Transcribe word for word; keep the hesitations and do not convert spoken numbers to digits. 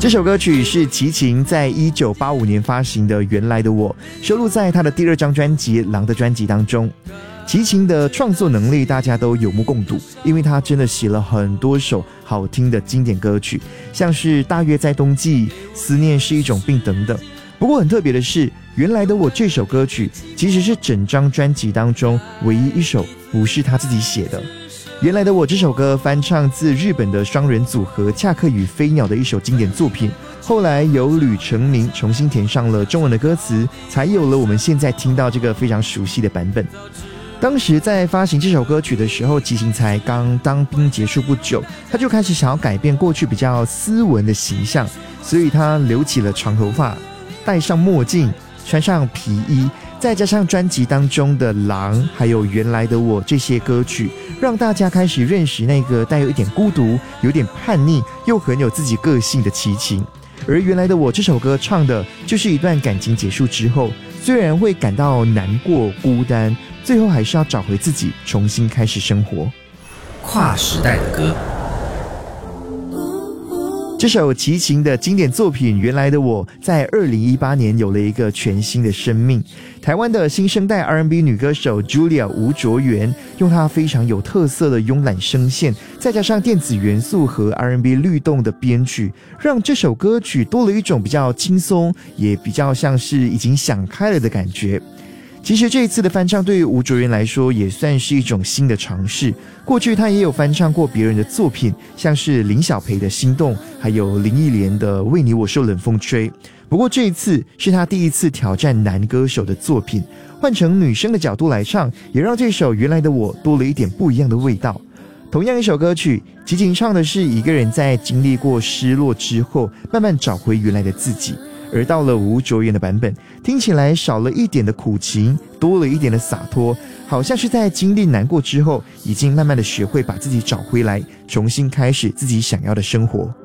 这首歌曲是齐秦在一九八五年发行的《原来的我》，收录在他的第二张专辑《狼》的专辑当中。齐秦的创作能力大家都有目共睹，因为他真的写了很多首好听的经典歌曲，像是《大约在冬季》、《思念是一种病》等等。不过很特别的是，《原来的我》这首歌曲其实是整张专辑当中唯一一首不是他自己写的。原来的我这首歌翻唱自日本的双人组合恰克与飞鸟的一首经典作品，后来由吕成明重新填上了中文的歌词，才有了我们现在听到这个非常熟悉的版本。当时在发行这首歌曲的时候，齐秦才刚当兵结束不久，他就开始想要改变过去比较斯文的形象，所以他留起了长头发，戴上墨镜，穿上皮衣，再加上专辑当中的《狼》还有《原来的我》这些歌曲，让大家开始认识那个带有一点孤独、有点叛逆又很有自己个性的齐秦。而《原来的我》这首歌唱的就是一段感情结束之后，虽然会感到难过孤单，最后还是要找回自己，重新开始生活。 跨时代的歌， 这首齐秦的经典作品《原来的我》在二零一八年有了一个全新的生命。台湾的新生代 R and B 女歌手 Julia 吴卓源，用她非常有特色的慵懒声线，再加上电子元素和 R and B 律动的编曲，让这首歌曲多了一种比较轻松，也比较像是已经想开了的感觉。其实这一次的翻唱对于吴卓源来说也算是一种新的尝试，过去他也有翻唱过别人的作品，像是林小培的《心动》，还有林忆莲的《为你我受冷风吹》。不过这一次是他第一次挑战男歌手的作品，换成女生的角度来唱，也让这首《原来的我》多了一点不一样的味道。同样一首歌曲，齐秦唱的是一个人在经历过失落之后，慢慢找回原来的自己。而到了吴卓源的版本，听起来少了一点的苦情，多了一点的洒脱，好像是在经历难过之后，已经慢慢的学会把自己找回来，重新开始自己想要的生活。